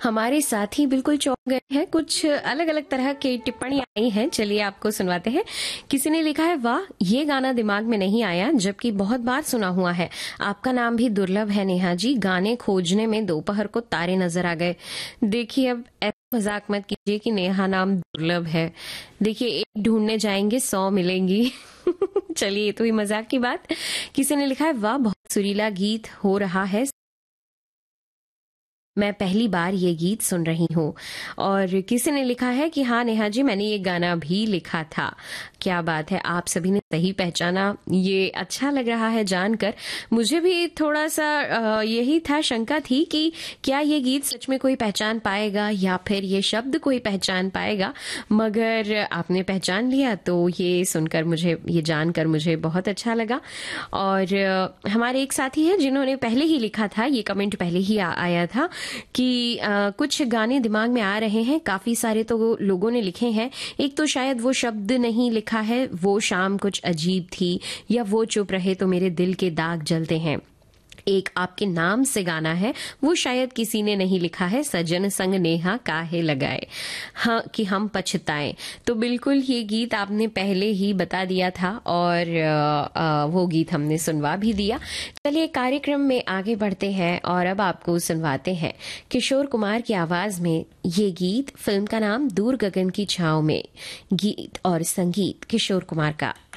हमारे साथी बिल्कुल चौंक गए हैं। कुछ अलग अलग तरह की टिप्पणी आई हैं, चलिए आपको सुनवाते हैं। किसी ने लिखा है, वाह ये गाना दिमाग में नहीं आया, जबकि बहुत बार सुना हुआ है। आपका नाम भी दुर्लभ है नेहा जी, गाने खोजने में दोपहर को तारे नजर आ गए। देखिए अब ऐसा मजाक मत कीजिए कि नेहा नाम दुर्लभ है। देखिए एक ढूंढने जाएंगे 100 मिलेंगी। चलिए ये तो ही मजाक की बात। किसी ने लिखा है, वाह बहुत सुरीला गीत हो रहा है, मैं पहली बार ये गीत सुन रही हूँ। और किसी ने लिखा है कि हाँ नेहा जी मैंने ये गाना भी लिखा था। क्या बात है, आप सभी ने सही पहचाना, ये अच्छा लग रहा है जानकर। मुझे भी थोड़ा सा यही था, शंका थी कि क्या ये गीत सच में कोई पहचान पाएगा या फिर ये शब्द कोई पहचान पाएगा, मगर आपने पहचान लिया तो ये सुनकर मुझे, ये जानकर मुझे बहुत अच्छा लगा। और हमारे एक साथी हैं जिन्होंने पहले ही लिखा था, ये कमेंट पहले ही आया था कि कुछ गाने दिमाग में आ रहे हैं। काफी सारे तो लोगों ने लिखे हैं। एक तो शायद वो शब्द नहीं लिखा है, वो शाम कुछ अजीब थी, या वो चुप रहे तो मेरे दिल के दाग जलते हैं। एक आपके नाम से गाना है, वो शायद किसी ने नहीं लिखा है, सजन संग नेहा काहे लगाए, हाँ कि हम पछताएं। तो बिल्कुल ये गीत आपने पहले ही बता दिया था और वो गीत हमने सुनवा भी दिया। चलिए कार्यक्रम में आगे बढ़ते हैं और अब आपको सुनवाते हैं किशोर कुमार की आवाज में ये गीत। फिल्म का नाम दूर गगन की छांव में, गीत और संगीत किशोर कुमार का।